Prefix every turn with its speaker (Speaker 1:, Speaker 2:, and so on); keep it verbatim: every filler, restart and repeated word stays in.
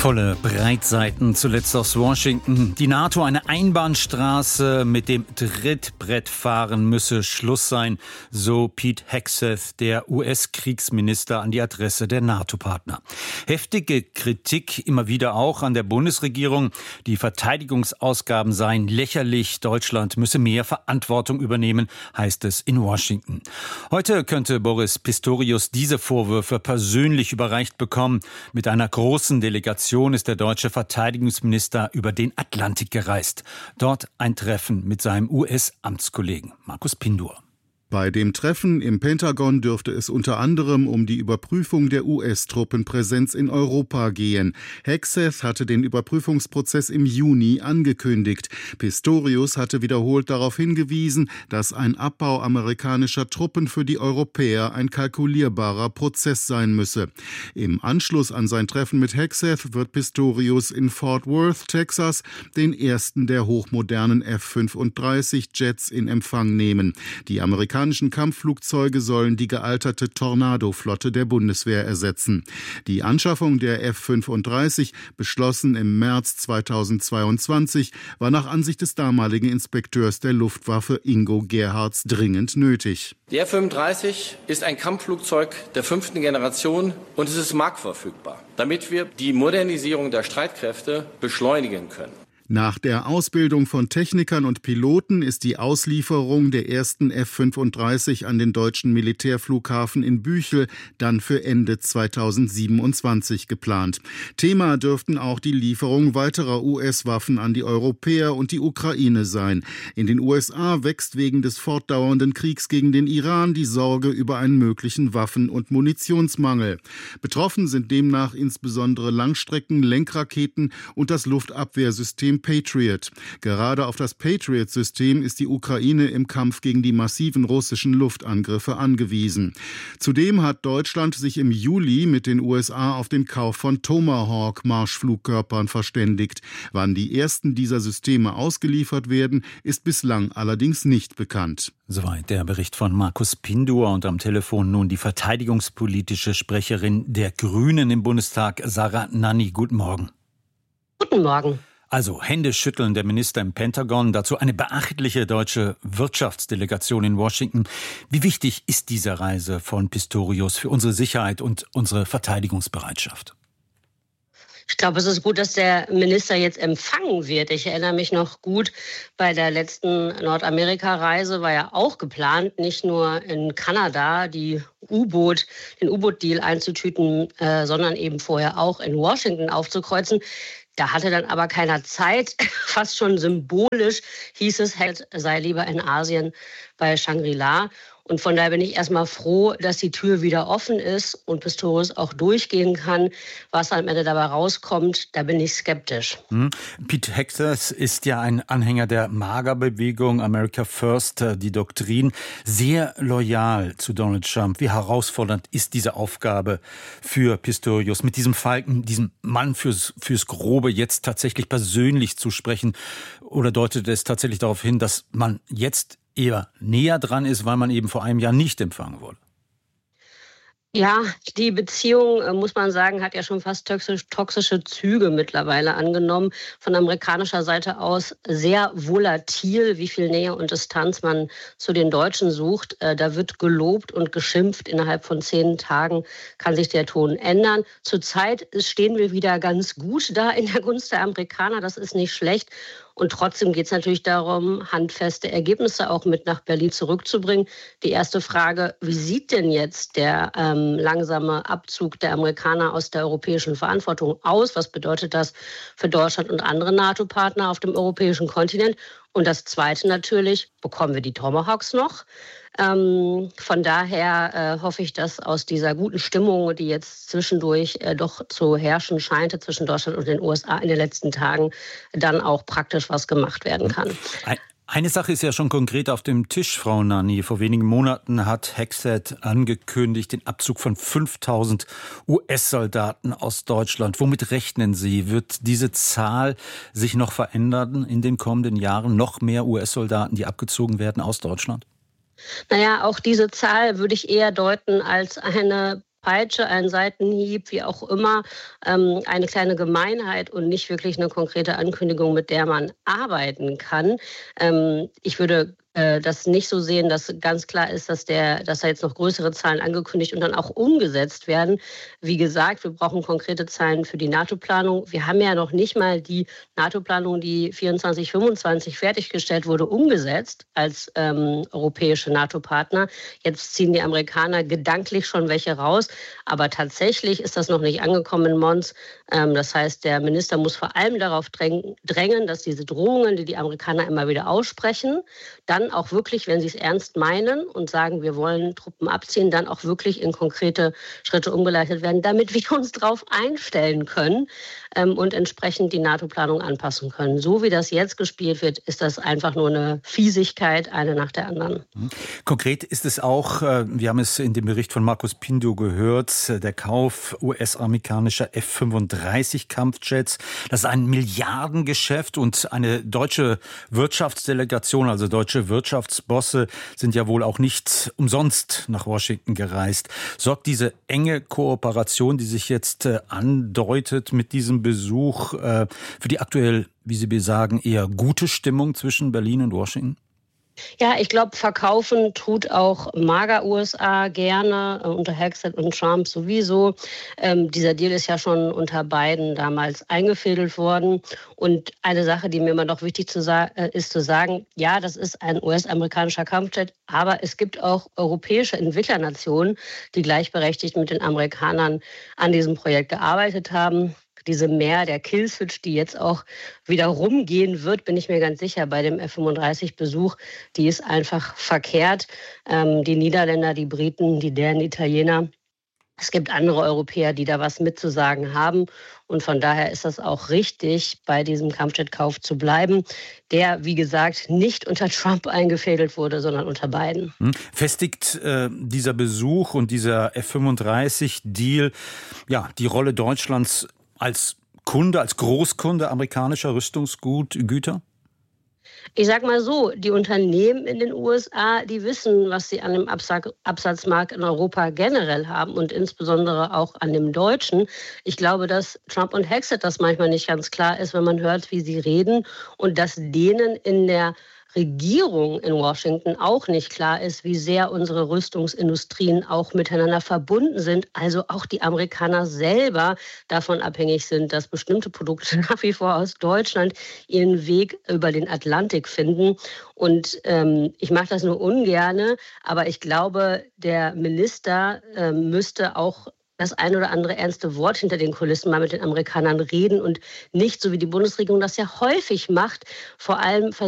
Speaker 1: Volle Breitseiten, zuletzt aus Washington. Die NATO eine Einbahnstraße mit dem Trittbrettfahren müsse Schluss sein, so Pete Hegseth, der U S-Kriegsminister, an die Adresse der NATO-Partner. Heftige Kritik immer wieder auch an der Bundesregierung. Die Verteidigungsausgaben seien lächerlich. Deutschland müsse mehr Verantwortung übernehmen, heißt es in Washington. Heute könnte Boris Pistorius diese Vorwürfe persönlich überreicht bekommen. Mit einer großen Delegation ist der deutsche Verteidigungsminister über den Atlantik gereist. Dort ein Treffen mit seinem U S-Amtskollegen Markus Pindur.
Speaker 2: Bei dem Treffen im Pentagon dürfte es unter anderem um die Überprüfung der U S-Truppenpräsenz in Europa gehen. Hegseth hatte den Überprüfungsprozess im Juni angekündigt. Pistorius hatte wiederholt darauf hingewiesen, dass ein Abbau amerikanischer Truppen für die Europäer ein kalkulierbarer Prozess sein müsse. Im Anschluss an sein Treffen mit Hegseth wird Pistorius in Fort Worth, Texas, den ersten der hochmodernen F fünfunddreißig Jets in Empfang nehmen. Die amerikanischen Kampfflugzeuge sollen die gealterte Tornado-Flotte der Bundeswehr ersetzen. Die Anschaffung der F fünfunddreißig, beschlossen im März zweitausendzweiundzwanzig, war nach Ansicht des damaligen Inspekteurs der Luftwaffe Ingo Gerhards dringend nötig.
Speaker 3: Die F fünfunddreißig ist ein Kampfflugzeug der fünften Generation und es ist marktverfügbar, damit wir die Modernisierung der Streitkräfte beschleunigen können.
Speaker 2: Nach der Ausbildung von Technikern und Piloten ist die Auslieferung der ersten F fünfunddreißig an den deutschen Militärflughafen in Büchel dann für Ende zweitausendsiebenundzwanzig geplant. Thema dürften auch die Lieferung weiterer U S-Waffen an die Europäer und die Ukraine sein. In den U S A wächst wegen des fortdauernden Kriegs gegen den Iran die Sorge über einen möglichen Waffen- und Munitionsmangel. Betroffen sind demnach insbesondere Langstrecken-Lenkraketen und das Luftabwehrsystem Patriot. Gerade auf das Patriot-System ist die Ukraine im Kampf gegen die massiven russischen Luftangriffe angewiesen. Zudem hat Deutschland sich im Juli mit den U S A auf den Kauf von Tomahawk-Marschflugkörpern verständigt. Wann die ersten dieser Systeme ausgeliefert werden, ist bislang allerdings nicht bekannt.
Speaker 1: Soweit der Bericht von Markus Pindur und am Telefon nun die verteidigungspolitische Sprecherin der Grünen im Bundestag, Sarah Nanni. Guten Morgen.
Speaker 4: Guten Morgen.
Speaker 1: Also Händeschütteln der Minister im Pentagon, dazu eine beachtliche deutsche Wirtschaftsdelegation in Washington. Wie wichtig ist diese Reise von Pistorius für unsere Sicherheit und unsere Verteidigungsbereitschaft?
Speaker 4: Ich glaube, es ist gut, dass der Minister jetzt empfangen wird. Ich erinnere mich noch gut, bei der letzten Nordamerika-Reise war ja auch geplant, nicht nur in Kanada die U-Boot, den U-Boot-Deal einzutüten, äh, sondern eben vorher auch in Washington aufzukreuzen. Da hatte dann aber keiner Zeit. Fast schon symbolisch hieß es, er sei lieber in Asien bei Shangri-La. Und von daher bin ich erstmal froh, dass die Tür wieder offen ist und Pistorius auch durchgehen kann. Was am Ende dabei rauskommt, da bin ich skeptisch.
Speaker 1: Hm. Pete Hegseth ist ja ein Anhänger der MAGA-Bewegung, America First, die Doktrin, sehr loyal zu Donald Trump. Wie herausfordernd ist diese Aufgabe für Pistorius, mit diesem Falken, diesem Mann fürs, fürs Grobe jetzt tatsächlich persönlich zu sprechen? Oder deutet es tatsächlich darauf hin, dass man jetzt eher näher dran ist, weil man eben vor einem Jahr nicht empfangen wurde?
Speaker 4: Ja, die Beziehung, muss man sagen, hat ja schon fast toxisch, toxische Züge mittlerweile angenommen. Von amerikanischer Seite aus sehr volatil, wie viel Nähe und Distanz man zu den Deutschen sucht. Da wird gelobt und geschimpft. Innerhalb von zehn Tagen kann sich der Ton ändern. Zurzeit stehen wir wieder ganz gut da in der Gunst der Amerikaner. Das ist nicht schlecht. Und trotzdem geht es natürlich darum, handfeste Ergebnisse auch mit nach Berlin zurückzubringen. Die erste Frage, wie sieht denn jetzt der ähm, langsame Abzug der Amerikaner aus der europäischen Verantwortung aus? Was bedeutet das für Deutschland und andere NATO-Partner auf dem europäischen Kontinent? Und das Zweite natürlich, bekommen wir die Tomahawks noch? Ähm, von daher äh, hoffe ich, dass aus dieser guten Stimmung, die jetzt zwischendurch äh, doch zu herrschen scheinte zwischen Deutschland und den U S A in den letzten Tagen, dann auch praktisch was gemacht werden kann.
Speaker 1: Eine Sache ist ja schon konkret auf dem Tisch, Frau Nanni. Vor wenigen Monaten hat Hegseth angekündigt, den Abzug von fünftausend U S-Soldaten aus Deutschland. Womit rechnen Sie? Wird diese Zahl sich noch verändern in den kommenden Jahren? Noch mehr U S-Soldaten, die abgezogen werden aus Deutschland?
Speaker 4: Naja, auch diese Zahl würde ich eher deuten als eine Peitsche, ein Seitenhieb, wie auch immer, ähm, eine kleine Gemeinheit und nicht wirklich eine konkrete Ankündigung, mit der man arbeiten kann. Ähm, ich würde äh, das nicht so sehen, dass ganz klar ist, dass, der, dass da jetzt noch größere Zahlen angekündigt und dann auch umgesetzt werden. Wie gesagt, wir brauchen konkrete Zahlen für die NATO-Planung. Wir haben ja noch nicht mal die NATO-Planung, die vierundzwanzig fünfundzwanzig fertiggestellt wurde, umgesetzt als ähm, europäische NATO-Partner. Jetzt ziehen die Amerikaner gedanklich schon welche raus. Aber tatsächlich ist das noch nicht angekommen in Mons. Ähm, das heißt, der Minister muss vor allem darauf drängen, dass diese Drohungen, die die Amerikaner immer wieder aussprechen, dann auch wirklich, wenn sie es ernst meinen und sagen, wir wollen Truppen abziehen, dann auch wirklich in konkrete Schritte umgeleitet werden, damit wir uns darauf einstellen können ähm, und entsprechend die NATO-Planung anpassen können. So wie das jetzt gespielt wird, ist das einfach nur eine Fiesigkeit, eine nach der anderen.
Speaker 1: Konkret ist es auch, wir haben es in dem Bericht von Markus Pinto gehört, der Kauf U S-amerikanischer F fünfunddreißig Kampfjets. Das ist ein Milliardengeschäft und eine deutsche Wirtschaftsdelegation, also deutsche Wirtschaftsbosse, sind ja wohl auch nicht umsonst nach Washington gereist. Sorgt diese enge Kooperation, die sich jetzt äh, andeutet mit diesem Besuch, äh, für die aktuell, wie Sie sagen, eher gute Stimmung zwischen Berlin und Washington?
Speaker 4: Ja, ich glaube, verkaufen tut auch MAGA-U S A gerne, äh, unter Hexet und Trump sowieso. Ähm, dieser Deal ist ja schon unter Biden damals eingefädelt worden. Und eine Sache, die mir immer noch wichtig zu sa- äh, ist zu sagen, ja, das ist ein U S-amerikanischer Kampfjet, aber es gibt auch europäische Entwicklernationen, die gleichberechtigt mit den Amerikanern an diesem Projekt gearbeitet haben. Diese Mehr der Killswitch, die jetzt auch wieder rumgehen wird, bin ich mir ganz sicher, bei dem F fünfunddreißig-Besuch, die ist einfach verkehrt. Ähm, die Niederländer, die Briten, die Dänen, die Italiener. Es gibt andere Europäer, die da was mitzusagen haben. Und von daher ist das auch richtig, bei diesem Kampfjetkauf zu bleiben, der, wie gesagt, nicht unter Trump eingefädelt wurde, sondern unter Biden.
Speaker 1: Festigt äh, dieser Besuch und dieser F fünfunddreißig-Deal ja, die Rolle Deutschlands als Kunde, als Großkunde amerikanischer Rüstungsgüter?
Speaker 4: Ich sag mal so, die Unternehmen in den U S A, die wissen, was sie an dem Absatzmarkt in Europa generell haben und insbesondere auch an dem deutschen. Ich glaube, dass Trump und Hexet das manchmal nicht ganz klar ist, wenn man hört, wie sie reden und dass denen in der Regierung in Washington auch nicht klar ist, wie sehr unsere Rüstungsindustrien auch miteinander verbunden sind. Also auch die Amerikaner selber davon abhängig sind, dass bestimmte Produkte nach wie vor aus Deutschland ihren Weg über den Atlantik finden. Und ähm, ich mache das nur ungerne, aber ich glaube, der Minister äh, müsste auch das ein oder andere ernste Wort hinter den Kulissen mal mit den Amerikanern reden und nicht, so wie die Bundesregierung das ja häufig macht, vor allem